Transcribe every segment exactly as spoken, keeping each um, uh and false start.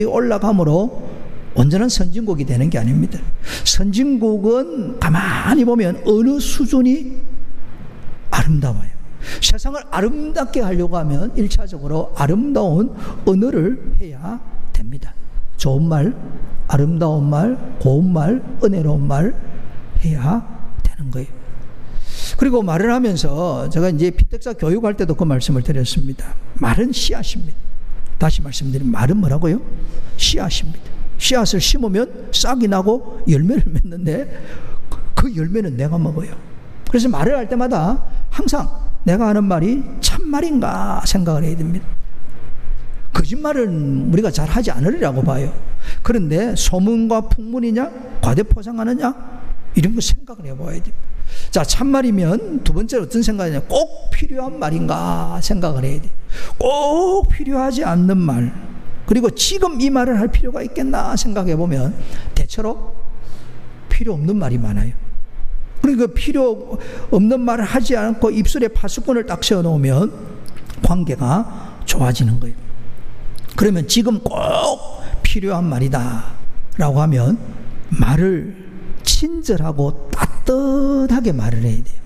올라감으로 온전한 선진국이 되는 게 아닙니다. 선진국은 가만히 보면 어느 수준이 아름다워요. 세상을 아름답게 하려고 하면 일차적으로 아름다운 언어를 해야 됩니다. 좋은 말, 아름다운 말, 고운 말, 은혜로운 말 해야 되는 거예요. 그리고 말을 하면서 제가 이제 피택사 교육할 때도 그 말씀을 드렸습니다. 말은 씨앗입니다. 다시 말씀드리면 말은 뭐라고요? 씨앗입니다. 씨앗을 심으면 싹이 나고 열매를 맺는데 그 열매는 내가 먹어요. 그래서 말을 할 때마다 항상 내가 하는 말이 참말인가 생각을 해야 됩니다. 거짓말은 우리가 잘 하지 않으리라고 봐요. 그런데 소문과 풍문이냐 과대포장하느냐 이런 거 생각을 해봐야 됩니다. 자, 참말이면 두 번째로 어떤 생각이냐, 꼭 필요한 말인가 생각을 해야 돼요. 꼭 필요하지 않는 말, 그리고 지금 이 말을 할 필요가 있겠나 생각해 보면 대체로 필요 없는 말이 많아요. 그러니까 필요 없는 말을 하지 않고 입술에 파수꾼을 딱 세워놓으면 관계가 좋아지는 거예요. 그러면 지금 꼭 필요한 말이다 라고 하면 말을 친절하고 따뜻하게 말을 해야 돼요.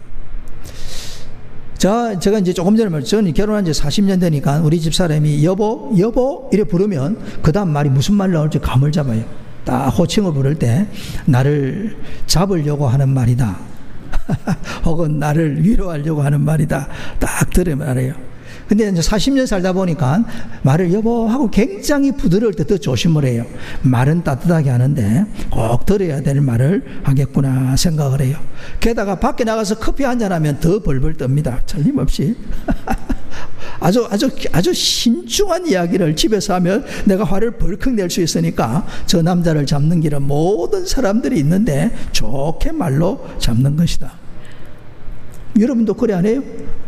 자, 제가 이제 조금 전에 말했죠. 저는 결혼한 지 사십 년 되니까 우리 집사람이 여보, 여보 이래 부르면 그 다음 말이 무슨 말 나올지 감을 잡아요. 딱 호칭을 부를 때 나를 잡으려고 하는 말이다. 혹은 나를 위로하려고 하는 말이다. 딱 들으면 알아요. 근데 이제 사십 년 살다 보니까 말을 여보 하고 굉장히 부드러울 때 더 조심을 해요. 말은 따뜻하게 하는데 꼭 들어야 될 말을 하겠구나 생각을 해요. 게다가 밖에 나가서 커피 한잔 하면 더 벌벌 떱니다. 틀림없이. 아주 아주 아주 신중한 이야기를 집에서 하면 내가 화를 벌컥 낼 수 있으니까 저 남자를 잡는 길은 모든 사람들이 있는데 좋게 말로 잡는 것이다. 여러분도 그래 안 해요?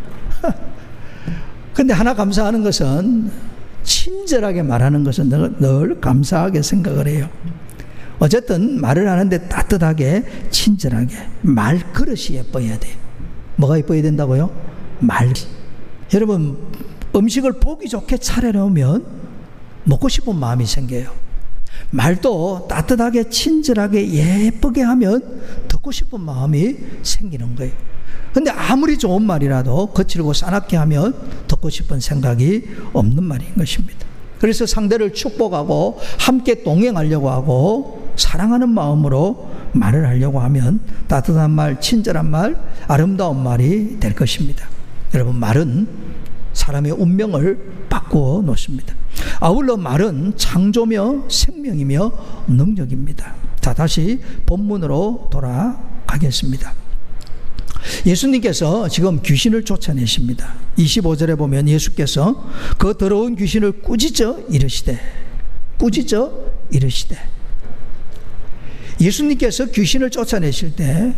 근데 하나 감사하는 것은 친절하게 말하는 것은 늘, 늘 감사하게 생각을 해요. 어쨌든 말을 하는데 따뜻하게 친절하게 말그릇이 예뻐야 돼요. 뭐가 예뻐야 된다고요? 말. 여러분 음식을 보기 좋게 차려놓으면 먹고 싶은 마음이 생겨요. 말도 따뜻하게 친절하게 예쁘게 하면 듣고 싶은 마음이 생기는 거예요. 근데 아무리 좋은 말이라도 거칠고 싸납게 하면 듣고 싶은 생각이 없는 말인 것입니다. 그래서 상대를 축복하고 함께 동행하려고 하고 사랑하는 마음으로 말을 하려고 하면 따뜻한 말, 친절한 말, 아름다운 말이 될 것입니다. 여러분 말은 사람의 운명을 바꾸어 놓습니다. 아울러 말은 창조며 생명이며 능력입니다. 자, 다시 본문으로 돌아가겠습니다. 예수님께서 지금 귀신을 쫓아내십니다. 이십오 절에 보면 예수께서 그 더러운 귀신을 꾸짖어 이르시되 꾸짖어 이르시되 예수님께서 귀신을 쫓아내실 때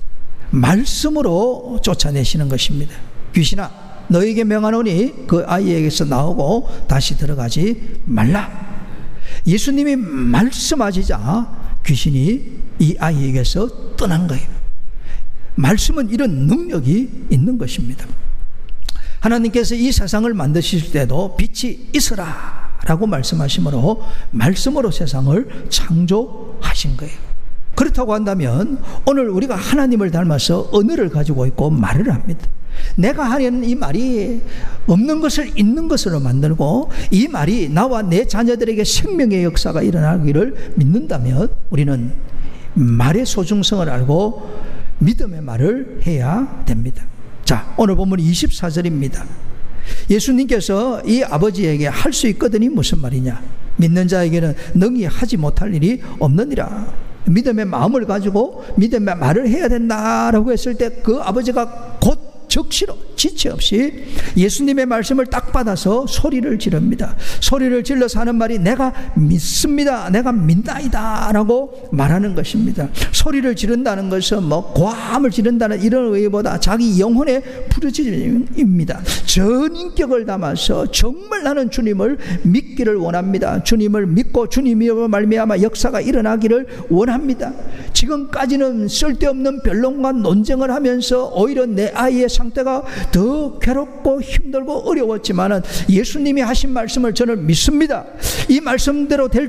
말씀으로 쫓아내시는 것입니다. 귀신아 너에게 명하노니 그 아이에게서 나오고 다시 들어가지 말라. 예수님이 말씀하시자 귀신이 이 아이에게서 떠난 거예요. 말씀은 이런 능력이 있는 것입니다. 하나님께서 이 세상을 만드실 때도 빛이 있으라 라고 말씀하시므로 말씀으로 세상을 창조하신 거예요. 그렇다고 한다면 오늘 우리가 하나님을 닮아서 언어를 가지고 있고 말을 합니다. 내가 하려는 이 말이 없는 것을 있는 것으로 만들고 이 말이 나와 내 자녀들에게 생명의 역사가 일어나기를 믿는다면 우리는 말의 소중성을 알고 믿음의 말을 해야 됩니다. 자, 오늘 본문 이십사 절입니다. 예수님께서 이 아버지에게 할 수 있거든이 무슨 말이냐? 믿는 자에게는 능히 하지 못할 일이 없느니라. 믿음의 마음을 가지고 믿음의 말을 해야 된다라고 했을 때 그 아버지가 곧 적시로 지체 없이 예수님의 말씀을 딱 받아서 소리를 지릅니다. 소리를 질러서 하는 말이 내가 믿습니다. 내가 믿나이다 라고 말하는 것입니다. 소리를 지른다는 것은 뭐 고함을 지른다는 이런 의미보다 자기 영혼의 부르짖음입니다. 전 인격을 담아서 정말 나는 주님을 믿기를 원합니다. 주님을 믿고 주님이로 말미암아 역사가 일어나기를 원합니다. 지금까지는 쓸데없는 변론과 논쟁을 하면서 오히려 내 아이의 상태가 더 괴롭고 힘들고 어려웠지만은 예수님이 하신 말씀을 저는 믿습니다. 이 말씀대로 될